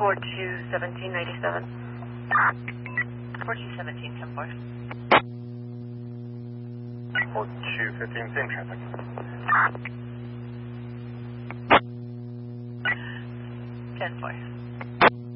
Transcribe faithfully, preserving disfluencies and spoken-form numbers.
four two seventeen eighty-seven. four two seventeen, ten four. four two fifteen, same traffic. ten four.